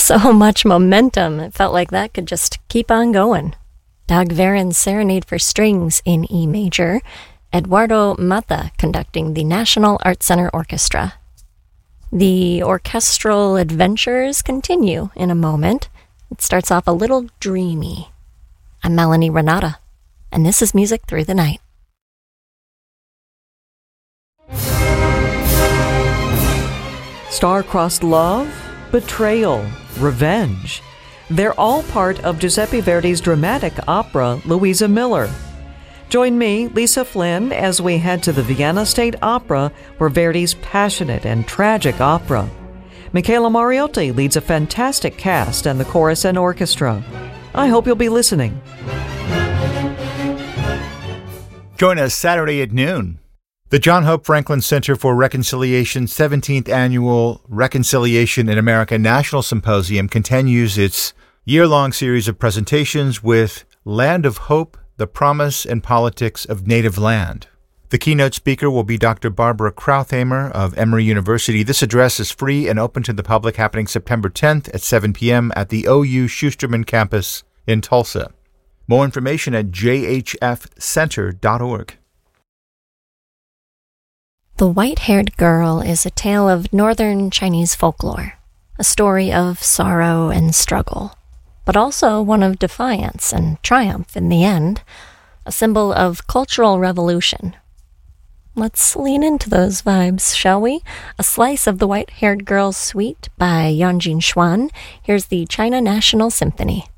So much momentum, it felt like that could just keep on going. Dag Veren's Serenade for Strings in E major, Eduardo Mata conducting the National Art Center Orchestra. The orchestral adventures continue in a moment. It starts off a little dreamy. I'm Melanie Renata, and this is Music Through the Night. Star-crossed love, betrayal, revenge. They're all part of Giuseppe Verdi's dramatic opera, Louisa Miller. Join me, Lisa Flynn, as we head to the Vienna State Opera for Verdi's passionate and tragic opera. Michaela Mariotti leads a fantastic cast and the chorus and orchestra. I hope you'll be listening. Join us Saturday at noon. The John Hope Franklin Center for Reconciliation's 17th Annual Reconciliation in America National Symposium continues its year-long series of presentations with Land of Hope, the Promise and Politics of Native Land. The keynote speaker will be Dr. Barbara Krauthamer of Emory University. This address is free and open to the public, happening September 10th at 7 p.m. at the OU Schusterman campus in Tulsa. More information at jhfcenter.org. The White-Haired Girl is a tale of northern Chinese folklore, a story of sorrow and struggle, but also one of defiance and triumph in the end, a symbol of cultural revolution. Let's lean into those vibes, shall we? A slice of The White-Haired Girl's Suite by Yanjin Xuan. Here's the China National Symphony.